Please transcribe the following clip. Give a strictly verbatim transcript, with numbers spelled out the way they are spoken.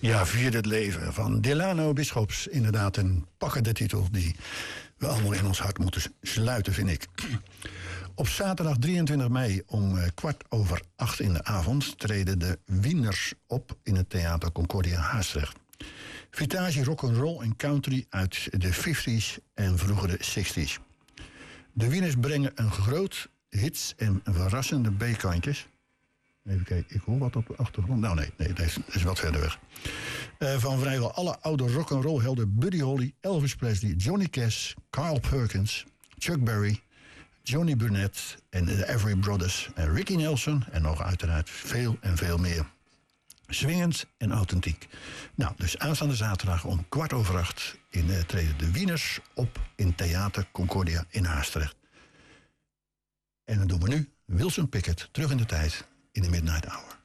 Ja, Vier het leven van Delano Bisschops. Inderdaad een pakkende titel die we allemaal in ons hart moeten sluiten, vind ik. Op zaterdag drieëntwintig mei om kwart over acht in de avond treden de Wieners op in het Theater Concordia Haastrecht. Vintage rock'n'roll en country uit de vijftiger en vroegere zestigers. De Wieners brengen een groot hits en verrassende B-kantjes. Even kijken, ik hoor wat op de achtergrond. Nou nee, nee dat is, dat is wat verder weg. Uh, van vrijwel alle oude rock'n'roll helden Buddy Holly, Elvis Presley, Johnny Cash, Carl Perkins, Chuck Berry, Johnny Burnett en de Everly Brothers en Ricky Nelson en nog uiteraard veel en veel meer. Swingend en authentiek. Nou, dus aanstaande zaterdag om kwart over acht in, uh, treden de Wieners op in Theater Concordia in Haastrecht. En dan doen we nu Wilson Pickett terug in de tijd in de Midnight Hour.